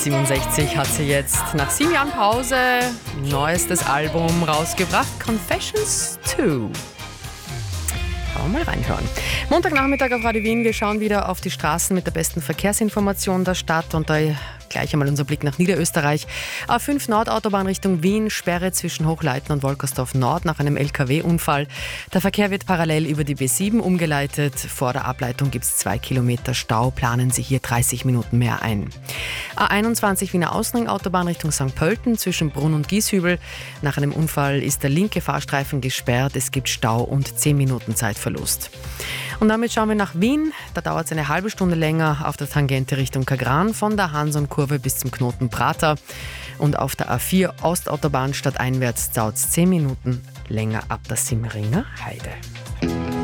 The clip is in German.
67 hat sie jetzt nach 7 Jahren Pause neuestes Album rausgebracht, Confessions 2. Schauen wir mal reinhören. Montagnachmittag auf Radio Wien. Wir schauen wieder auf die Straßen mit der besten Verkehrsinformation der Stadt und da gleich einmal unser Blick nach Niederösterreich. A5 Nordautobahn Richtung Wien, Sperre zwischen Hochleiten und Wolkersdorf Nord nach einem LKW-Unfall. Der Verkehr wird parallel über die B7 umgeleitet. Vor der Ableitung gibt es 2 Kilometer Stau. Planen Sie hier 30 Minuten mehr ein. A21 Wiener Außenring-Autobahn Richtung St. Pölten zwischen Brunn und Gieshübel. Nach einem Unfall ist der linke Fahrstreifen gesperrt. Es gibt Stau und 10 Minuten Zeitverlust. Und damit schauen wir nach Wien. Da dauert es eine halbe Stunde länger auf der Tangente Richtung Kagran von der Hanson-Kurve bis zum Knoten Prater. Und auf der A4 Ostautobahn stadteinwärts dauert es 10 Minuten länger ab der Simmeringer Heide.